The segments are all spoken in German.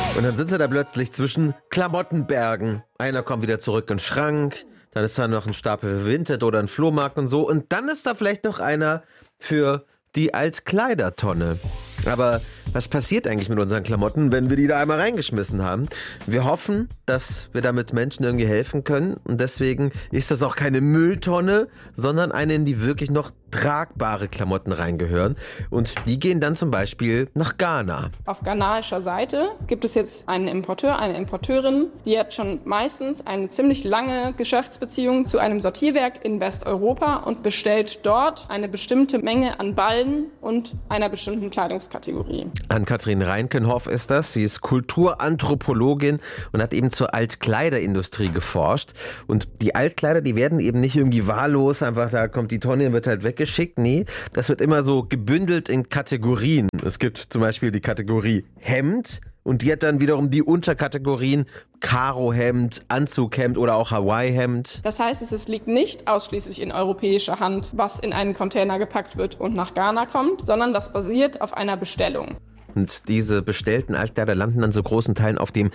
Und dann sind sie da plötzlich zwischen Klamottenbergen. Einer kommt wieder zurück in den Schrank, dann ist da noch ein Stapel Vinted oder ein Flohmarkt und so. Und dann ist da vielleicht noch einer für die Altkleidertonne. Aber was passiert eigentlich mit unseren Klamotten, wenn wir die da einmal reingeschmissen haben? Wir hoffen, dass wir damit Menschen irgendwie helfen können. Und deswegen ist das auch keine Mülltonne, sondern eine, in die wirklich noch tragbare Klamotten reingehören. Und die gehen dann zum Beispiel nach Ghana. Auf ghanaischer Seite gibt es jetzt einen Importeur, eine Importeurin, die hat schon meistens eine ziemlich lange Geschäftsbeziehung zu einem Sortierwerk in Westeuropa und bestellt dort eine bestimmte Menge an Ballen und einer bestimmten Kleidungskategorie. Ann-Kathrin Reinkenhoff ist das. Sie ist Kulturanthropologin und hat eben zur Altkleiderindustrie geforscht. Und die Altkleider, die werden eben nicht irgendwie wahllos, einfach da kommt die Tonne und wird halt weggeschickt. Nee, das wird immer so gebündelt in Kategorien. Es gibt zum Beispiel die Kategorie Hemd und die hat dann wiederum die Unterkategorien Karohemd, Anzughemd oder auch Hawaii-Hemd. Das heißt, es liegt nicht ausschließlich in europäischer Hand, was in einen Container gepackt wird und nach Ghana kommt, sondern das basiert auf einer Bestellung. Und diese bestellten Altkleider landen dann zu großen Teilen auf dem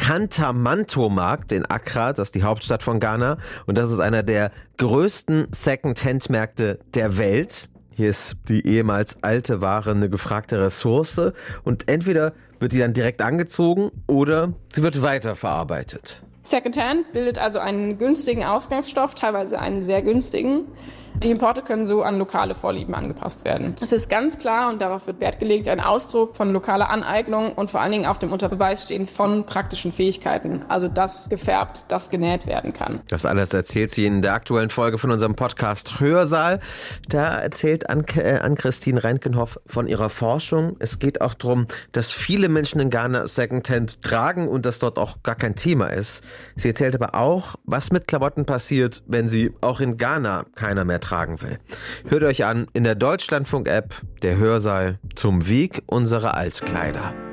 Kantamanto-Markt in Accra, das ist die Hauptstadt von Ghana. Und das ist einer der größten Second-Hand-Märkte der Welt. Hier ist die ehemals alte Ware eine gefragte Ressource. Und entweder wird die dann direkt angezogen oder sie wird weiterverarbeitet. Secondhand bildet also einen günstigen Ausgangsstoff, teilweise einen sehr günstigen. Die Importe können so an lokale Vorlieben angepasst werden. Es ist ganz klar, und darauf wird Wert gelegt, ein Ausdruck von lokaler Aneignung und vor allen Dingen auch dem Unterbeweisstehen von praktischen Fähigkeiten. Also das gefärbt, das genäht werden kann. Das alles erzählt sie in der aktuellen Folge von unserem Podcast Hörsaal. Da erzählt Ann-Christine Reinkenhoff von ihrer Forschung. Es geht auch darum, dass viele Menschen in Ghana Secondhand tragen und das dort auch gar kein Thema ist. Sie erzählt aber auch, was mit Klamotten passiert, wenn sie auch in Ghana keiner mehr tragen will. Hört euch an in der Deutschlandfunk-App, der Hörsaal zum Weg unserer Altkleider.